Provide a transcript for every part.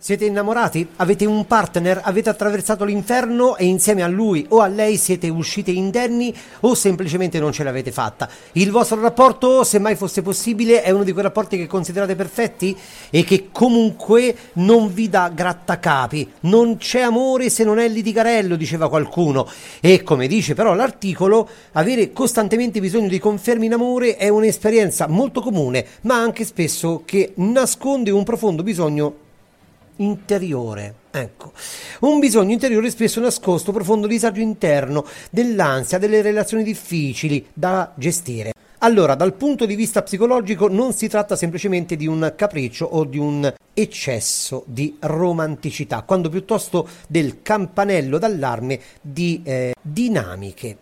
Siete innamorati? Avete un partner? Avete attraversato l'inferno e insieme a lui o a lei siete uscite indenni o semplicemente non ce l'avete fatta? Il vostro rapporto, se mai fosse possibile, è uno di quei rapporti che considerate perfetti e che comunque non vi dà grattacapi. Non c'è amore se non è litigarello, diceva qualcuno. E come dice però l'articolo, avere costantemente bisogno di conferme in amore è un'esperienza molto comune, ma anche spesso che nasconde un profondo bisogno interiore. Ecco, un bisogno interiore spesso nascosto, profondo disagio interno, dell'ansia, delle relazioni difficili da gestire. Allora, dal punto di vista psicologico non si tratta semplicemente di un capriccio o di un eccesso di romanticità, quando piuttosto del campanello d'allarme di dinamiche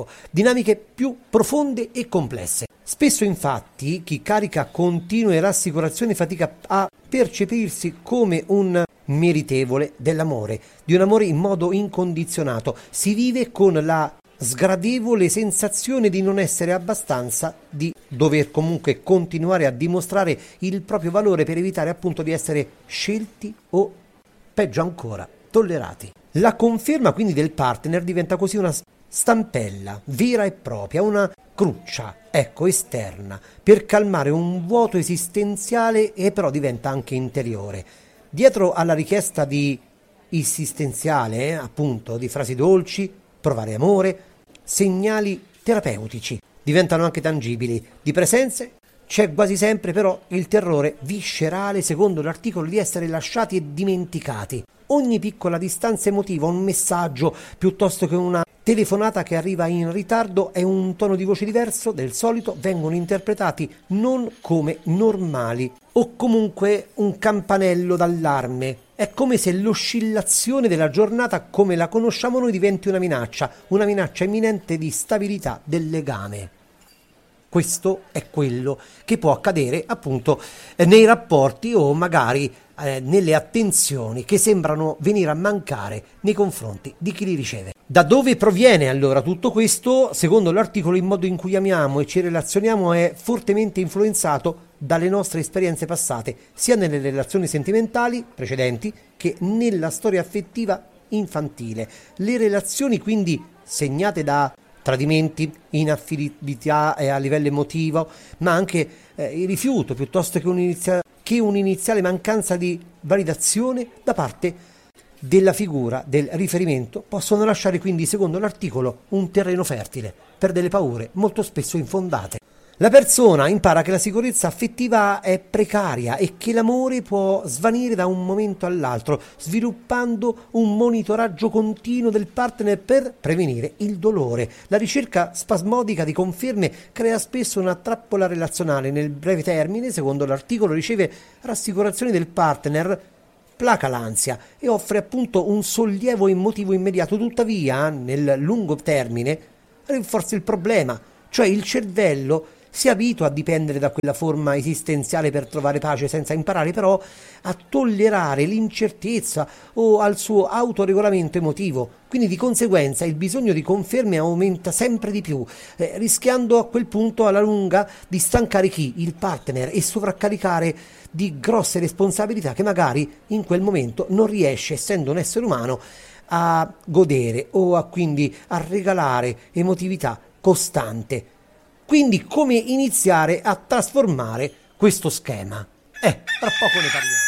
più profonde e complesse. Spesso infatti chi carica continue rassicurazioni fatica a percepirsi come un meritevole dell'amore, di un amore in modo incondizionato. Si vive con la sgradevole sensazione di non essere abbastanza, di dover comunque continuare a dimostrare il proprio valore per evitare appunto di essere scelti o, peggio ancora, tollerati. La conferma quindi del partner diventa così una stampella vera e propria, una cruccia, esterna, per calmare un vuoto esistenziale e però diventa anche interiore. Dietro alla richiesta di esistenziale, appunto, di frasi dolci, provare amore, segnali terapeutici diventano anche tangibili. Di presenze c'è quasi sempre però il terrore viscerale, secondo l'articolo, di essere lasciati e dimenticati. Ogni piccola distanza emotiva, un messaggio piuttosto che una telefonata che arriva in ritardo e un tono di voce diverso del solito vengono interpretati non come normali o comunque un campanello d'allarme. È come se l'oscillazione della giornata come la conosciamo noi diventi una minaccia imminente di stabilità del legame. Questo è quello che può accadere appunto nei rapporti o magari nelle attenzioni che sembrano venire a mancare nei confronti di chi li riceve. Da dove proviene allora tutto questo? Secondo l'articolo, il modo in cui amiamo e ci relazioniamo è fortemente influenzato dalle nostre esperienze passate, sia nelle relazioni sentimentali precedenti che nella storia affettiva infantile. Le relazioni quindi segnate da tradimenti, inaffidabilità a livello emotivo, ma anche il rifiuto piuttosto che un'iniziale mancanza di validazione da parte della figura del riferimento, possono lasciare quindi, secondo l'articolo, un terreno fertile per delle paure molto spesso infondate. La persona impara che la sicurezza affettiva è precaria e che l'amore può svanire da un momento all'altro, sviluppando un monitoraggio continuo del partner per prevenire il dolore. La ricerca spasmodica di conferme crea spesso una trappola relazionale. Nel breve termine, secondo l'articolo, riceve rassicurazioni del partner, placa l'ansia e offre appunto un sollievo emotivo immediato. Tuttavia, nel lungo termine, rinforza il problema, cioè il cervello si abitua a dipendere da quella forma esistenziale per trovare pace, senza imparare però a tollerare l'incertezza o al suo autoregolamento emotivo. Quindi di conseguenza il bisogno di conferme aumenta sempre di più, rischiando a quel punto alla lunga di stancare chi? Il partner, e sovraccaricare di grosse responsabilità che magari in quel momento non riesce, essendo un essere umano, a godere o quindi a regalare emotività costante. Quindi come iniziare a trasformare questo schema? Tra poco ne parliamo.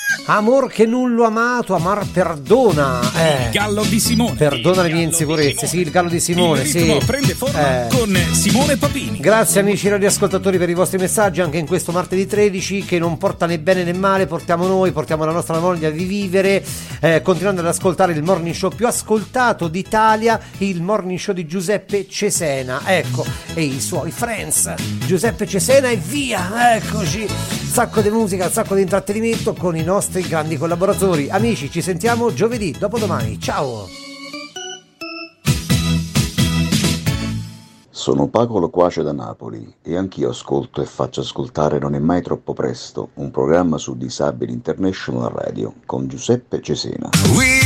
Amor che nullo amato, amar perdona. Il gallo di Simone. Perdona le mie insicurezze, sì, il gallo di Simone, il ritmo prende forma con Simone Papini. Grazie amici radioascoltatori per i vostri messaggi anche in questo martedì 13 che non porta né bene né male, portiamo la nostra voglia di vivere, continuando ad ascoltare il morning show più ascoltato d'Italia, il morning show di Giuseppe Cesena, e i suoi friends, Giuseppe Cesena e via, eccoci, sacco di musica, sacco di intrattenimento con i nostri grandi collaboratori. Amici, ci sentiamo giovedì, dopodomani, ciao! Sono Paco Loquace da Napoli e anch'io ascolto e faccio ascoltare Non è mai troppo presto, un programma su Disabili International Radio con Giuseppe Cesena.